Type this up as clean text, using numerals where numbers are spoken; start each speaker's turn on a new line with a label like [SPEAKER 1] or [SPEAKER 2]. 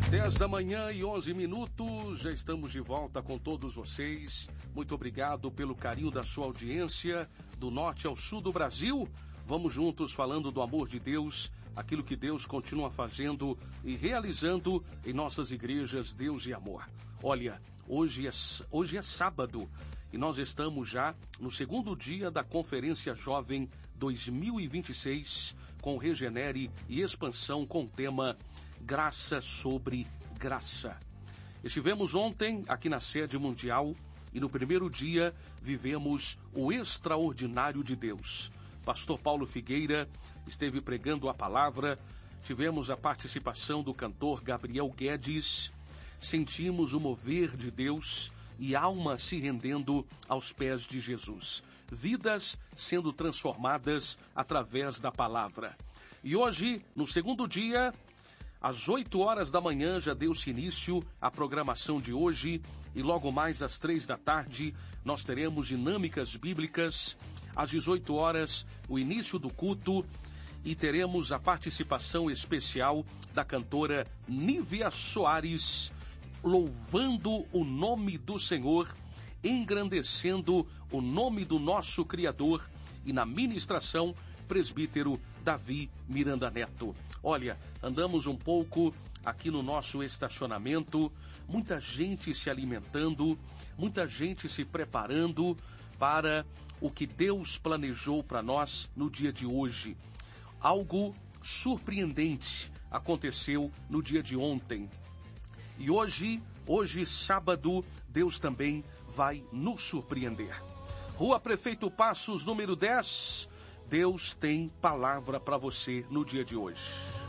[SPEAKER 1] 10 da manhã e 11 minutos, já estamos de volta com todos vocês. Muito obrigado pelo carinho da sua audiência, do norte ao sul do Brasil. Vamos juntos falando do amor de Deus, aquilo que Deus continua fazendo e realizando em nossas igrejas, Deus e Amor. Olha, hoje é sábado e nós estamos já no segundo dia da Conferência Jovem 2026 com Regenere e Expansão com o tema Graça sobre Graça. Estivemos ontem aqui na sede mundial e no primeiro dia vivemos o extraordinário de Deus. Pastor Paulo Figueira esteve pregando a palavra, tivemos a participação do cantor Gabriel Guedes, sentimos o mover de Deus e almas se rendendo aos pés de Jesus. Vidas sendo transformadas através da palavra. E hoje, no segundo dia, às 8 horas da manhã já deu-se início à programação de hoje e logo mais às 3 da tarde nós teremos dinâmicas bíblicas. Às 18 horas, o início do culto e teremos a participação especial da cantora Nívia Soares, louvando o nome do Senhor, engrandecendo o nome do nosso Criador e na ministração, presbítero Davi Miranda Neto. Olha, andamos um pouco aqui no nosso estacionamento, muita gente se alimentando, muita gente se preparando para o que Deus planejou para nós no dia de hoje. Algo surpreendente aconteceu no dia de ontem. E hoje, sábado, Deus também vai nos surpreender. Rua Prefeito Passos, número 10, Deus tem palavra para você no dia de hoje.